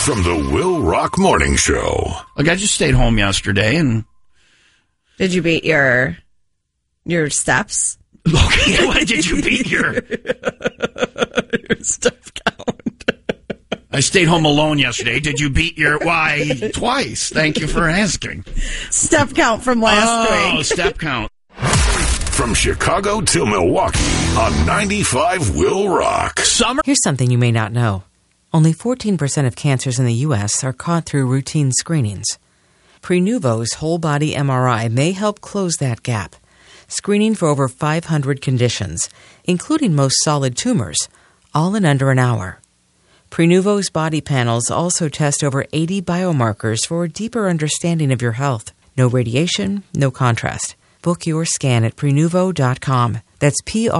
from the Will Rock Morning Show. Look, I just stayed home yesterday and... Did you beat your steps? Okay, why did you beat your step count? I stayed home alone yesterday. Did you beat your... Why, twice. Thank you for asking. Step count from last week. Oh, step count. From Chicago to Milwaukee on 95 Will Rock. Summer. Here's something you may not know. Only 14% of cancers in the U.S. are caught through routine screenings. Prenuvo's whole-body MRI may help close that gap, screening for over 500 conditions, including most solid tumors, all in under an hour. Prenuvo's body panels also test over 80 biomarkers for a deeper understanding of your health. No radiation, no contrast. Book your scan at Prenuvo.com. That's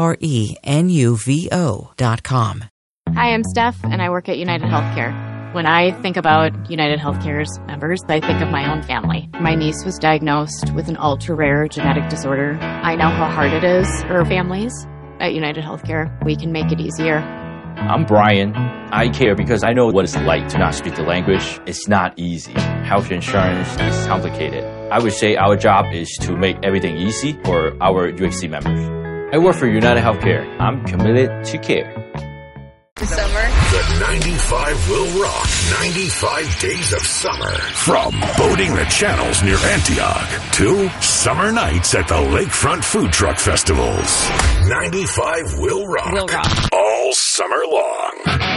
Prenuvo.com. Hi, I'm Steph, and I work at United Healthcare. When I think about United Healthcare's members, I think of my own family. My niece was diagnosed with an ultra-rare genetic disorder. I know how hard it is for families. At United Healthcare, we can make it easier. I'm Brian. I care because I know what it's like to not speak the language. It's not easy. Health insurance is complicated. I would say our job is to make everything easy for our UHC members. I work for United Healthcare. I'm committed to care. Summer. The 95 Will Rock 95 Days of Summer. From boating the channels near Antioch to summer nights at the Lakefront Food Truck Festivals. 95 Will Rock. Will Rock. All summer long.